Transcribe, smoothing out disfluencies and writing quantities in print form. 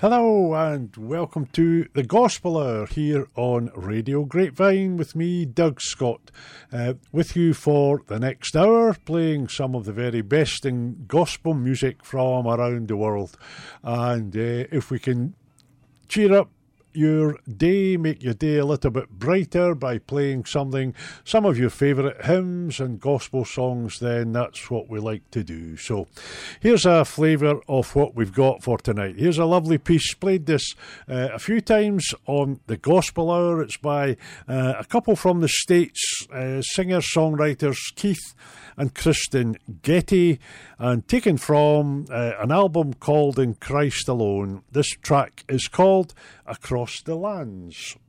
Hello and welcome to the Gospel Hour here on Radio Grapevine with me, Doug Scott, with you for the next hour, playing some of the very best in gospel music from around the world. And if we can cheer up your day, make your day a little bit brighter by playing some of your favourite hymns and gospel songs, then that's what we like to do. So here's a flavour of what we've got for tonight. Here's a lovely piece, played this a few times on the Gospel Hour. It's by a couple from the States, singer-songwriters Keith and Kristen Getty, and taken from an album called In Christ Alone. This track is called Across the Lands.